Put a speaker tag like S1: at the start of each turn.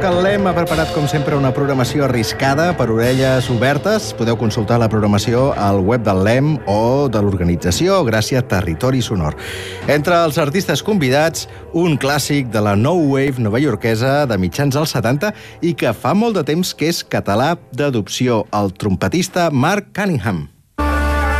S1: que el LEM ha preparat, com sempre, una programació arriscada per orelles obertes. Podeu consultar la programació al web del LEM o de l'organització Gràcia Territori Sonor. Entre els artistes convidats, un clàssic de la No Wave novaiorquesa de mitjans als 70 i que fa molt de temps que és català d'adopció, el trompetista Mark Cunningham.